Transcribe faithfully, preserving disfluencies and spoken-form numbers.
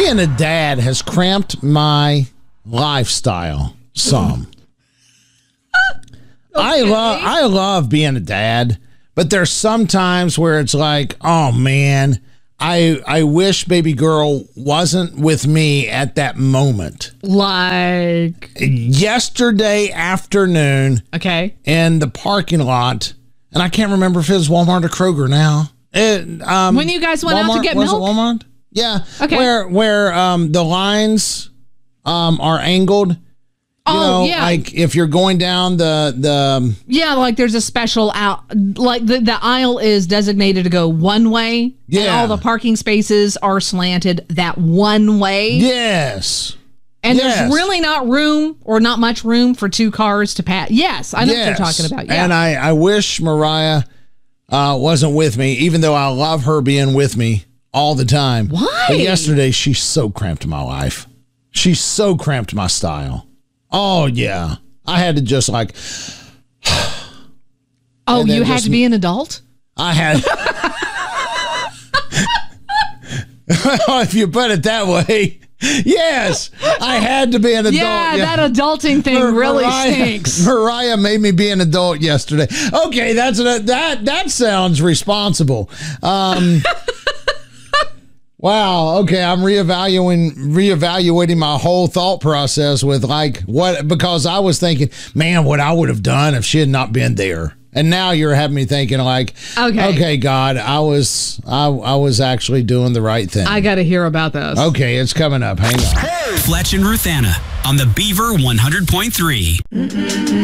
being a dad has cramped my lifestyle some. Okay. I love I love being a dad, but there's some times where it's like, oh man, I I wish baby girl wasn't with me at that moment. Like yesterday afternoon, okay, in the parking lot, and I can't remember if it was Walmart or Kroger now. It, um, when you guys went Walmart, out to get was milk, it Walmart? Yeah. Okay. Where where um the lines um are angled. You oh know, yeah, like if you're going down the the yeah, like there's a special out, like the the aisle is designated to go one way. Yeah. And all the parking spaces are slanted that one way. Yes. And yes. there's really not room or not much room for two cars to pass. Yes, I know yes. what you're talking about. Yeah. And I I wish Mariah uh, wasn't with me, even though I love her being with me all the time. Why? But yesterday she so cramped my life. She so cramped my style. Oh, yeah. I had to just like... oh, you had just, to be an adult? I had... if you put it that way, yes. I had to be an adult. Yeah, yeah. That adulting thing Mar- really Mariah, stinks. Mariah made me be an adult yesterday. Okay, that's a, that that sounds responsible. Um Wow. Okay. I'm reevaluating, reevaluating my whole thought process with like what, because I was thinking, man, what I would have done if she had not been there. And now you're having me thinking like, okay, okay, God, I was, I, I was actually doing the right thing. I got to hear about this. Okay. It's coming up. Hang on. Fletch and Ruthanna on the Beaver one hundred point three.